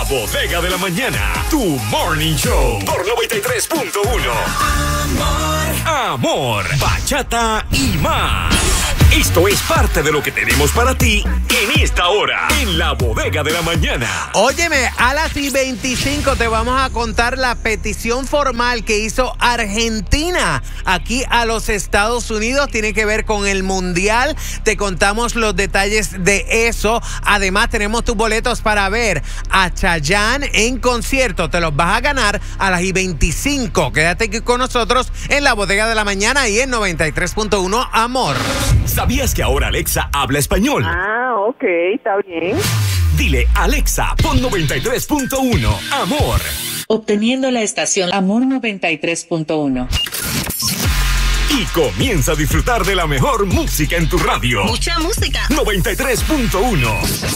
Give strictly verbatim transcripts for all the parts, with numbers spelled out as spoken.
Bodega de la Mañana, tu morning show por noventa y tres punto uno. Amor, amor, bachata y más. Esto es parte de lo que tenemos para ti en esta hora, en la Bodega de la Mañana. Óyeme, a las y veinticinco te vamos a contar la petición formal que hizo Argentina aquí a los Estados Unidos. Tiene que ver con el Mundial. Te contamos los detalles de eso. Además, tenemos tus boletos para ver a Chayanne en concierto. Te los vas a ganar a las y veinticinco. Quédate aquí con nosotros en la Bodega de la Mañana y en noventa y tres punto uno Amor. ¿Sabías que ahora Alexa habla español? Ah, ok, está bien. Dile, Alexa, pon noventa y tres punto uno, Amor. Obteniendo la estación Amor noventa y tres punto uno. Y comienza a disfrutar de la mejor música en tu radio. Mucha música. noventa y tres punto uno.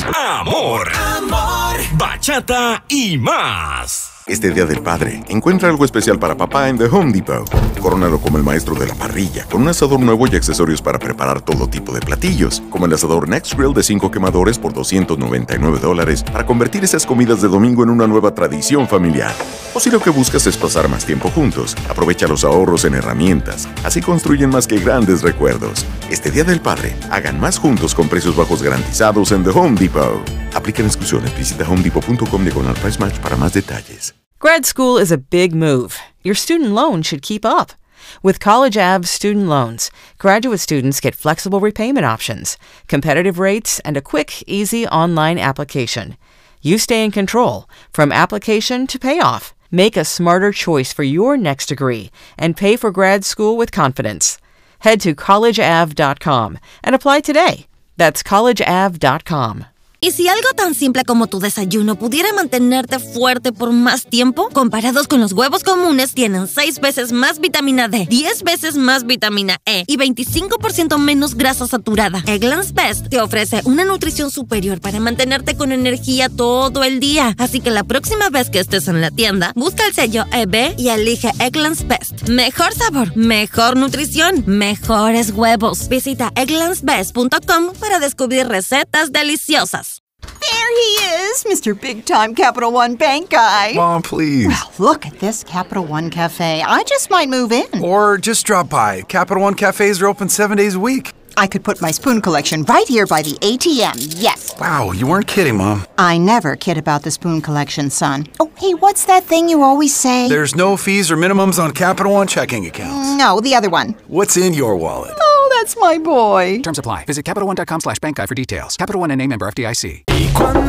Amor. Amor. Bachata y más. Este Día del Padre, encuentra algo especial para papá en The Home Depot. Corónalo como el maestro de la parrilla, con un asador nuevo y accesorios para preparar todo tipo de platillos, como el asador Next Grill de cinco quemadores por doscientos noventa y nueve dólares, para convertir esas comidas de domingo en una nueva tradición familiar. O si lo que buscas es pasar más tiempo juntos, aprovecha los ahorros en herramientas. Así construyen más que grandes recuerdos. Este Día del Padre, hagan más juntos con precios bajos garantizados en The Home Depot. Aplican exclusiones. Visita home depot punto com diagonal price match para más detalles. Grad school is a big move. Your student loan should keep up. With College Ave student loans, graduate students get flexible repayment options, competitive rates, and a quick, easy online application. You stay in control, from application to payoff. Make a smarter choice for your next degree and pay for grad school with confidence. Head to college ave dot com and apply today. That's college ave dot com. ¿Y si algo tan simple como tu desayuno pudiera mantenerte fuerte por más tiempo? Comparados con los huevos comunes, tienen seis veces más vitamina D, diez veces más vitamina E y veinticinco por ciento menos grasa saturada. Eggland's Best te ofrece una nutrición superior para mantenerte con energía todo el día. Así que la próxima vez que estés en la tienda, busca el sello E B y elige Eggland's Best. Mejor sabor, mejor nutrición, mejores huevos. Visita egglands best punto com para descubrir recetas deliciosas. There he is, Mister Big Time Capital One Bank guy. Mom, please. Well, look at this Capital One Cafe. I just might move in. Or just drop by. Capital One cafes are open seven days a week. I could put my spoon collection right here by the A T M, yes. Wow, you weren't kidding, Mom. I never kid about the spoon collection, son. Oh, hey, what's that thing you always say? There's no fees or minimums on Capital One checking accounts. No, the other one. What's in your wallet? Oh, that's my boy. Terms apply. Visit CapitalOne.com slash bank guide for details. Capital One N A member F D I C.